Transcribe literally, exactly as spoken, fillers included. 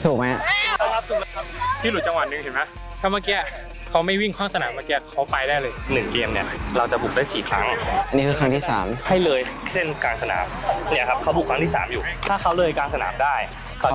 ถูกไหมครับถูกครับที่หลุดจังหวะหนึ่งเห็นไหมถ้าเมื่อกี้เขาไม่วิ่งข้างสนามเมื่อกี้เขาไปได้เลยหนึ่งเกมเนี่ยเราจะบุกได้สี่ครั้งอันนี้คือครั้งที่สามให้เลยเส้นกลางสนามเนี่ยครับเขาบุกครั้งที่สามอยู่ถ้าเขาเลยกลางสนามได้